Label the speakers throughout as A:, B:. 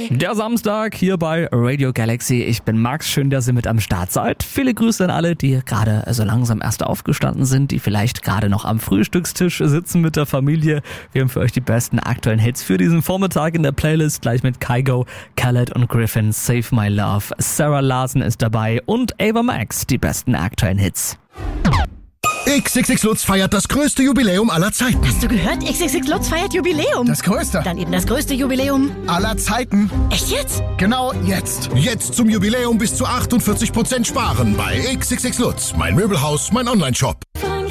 A: Der Samstag hier bei Radio Galaxy. Ich bin Max, schön, dass ihr mit am Start seid. Viele Grüße an alle, die gerade so langsam erst aufgestanden sind, die vielleicht gerade noch am Frühstückstisch sitzen mit der Familie. Wir haben für euch die besten aktuellen Hits für diesen Vormittag in der Playlist, gleich mit Kygo, Khaled und Griffin, Save My Love. Sarah Larson ist dabei und Ava Max, die besten aktuellen Hits.
B: XXX Lutz feiert das größte Jubiläum aller Zeiten.
C: Hast du gehört? XXX Lutz feiert Jubiläum.
B: Das größte
C: Dann eben das größte Jubiläum
B: aller Zeiten.
C: Echt jetzt?
B: Genau jetzt. Jetzt zum Jubiläum bis zu 48% sparen bei XXX Lutz. Mein Möbelhaus, mein Onlineshop.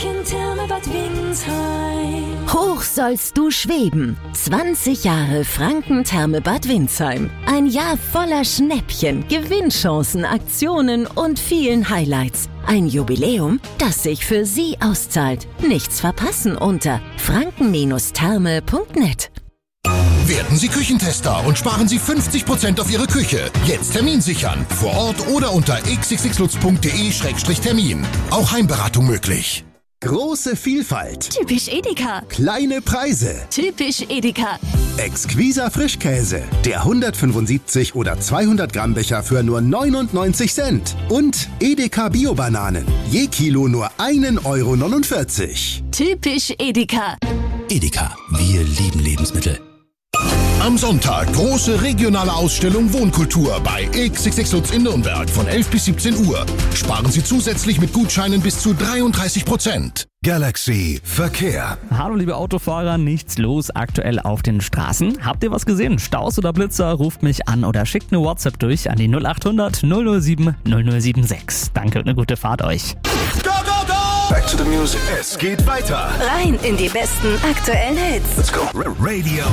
D: Hoch sollst du schweben. 20 Jahre Franken-Therme Bad Windsheim. Ein Jahr voller Schnäppchen, Gewinnchancen, Aktionen und vielen Highlights. Ein Jubiläum, das sich für Sie auszahlt. Nichts verpassen unter franken-therme.net.
B: Werden Sie Küchentester und sparen Sie 50% auf Ihre Küche. Jetzt Termin sichern. Vor Ort oder unter xxxlutz.de/termin. Auch Heimberatung möglich.
E: Große Vielfalt.
C: Typisch Edeka.
E: Kleine Preise.
C: Typisch Edeka.
E: Exquiser Frischkäse. Der 175 oder 200 Gramm Becher für nur 99 Cent. Und Edeka Bio-Bananen. Je Kilo nur 1,49 €.
C: Typisch Edeka.
F: Edeka, wir lieben Lebensmittel.
B: Am Sonntag große regionale Ausstellung Wohnkultur bei XXX Lutz in Nürnberg von 11 bis 17 Uhr. Sparen Sie zusätzlich mit Gutscheinen bis zu 33%.
G: Galaxy Verkehr.
A: Hallo liebe Autofahrer, nichts los aktuell auf den Straßen. Habt ihr was gesehen? Staus oder Blitzer? Ruft mich an oder schickt eine WhatsApp durch an die 0800 007 0076. Danke und eine gute Fahrt euch.
G: Go, go, go! Back to the music. Es geht weiter.
D: Rein in die besten aktuellen Hits.
G: Let's go. Radio